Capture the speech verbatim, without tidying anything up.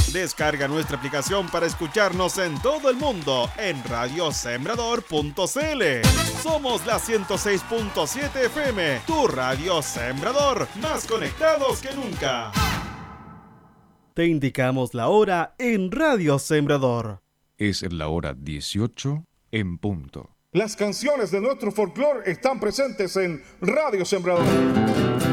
Descarga nuestra aplicación para escucharnos en todo el mundo en radio sembrador punto c l. Somos la ciento seis punto siete F M, tu radio Sembrador, más conectados que nunca. Te indicamos la hora en Radio Sembrador. Es la hora dieciocho en punto. Las canciones de nuestro folclore están presentes en Radio Sembrador.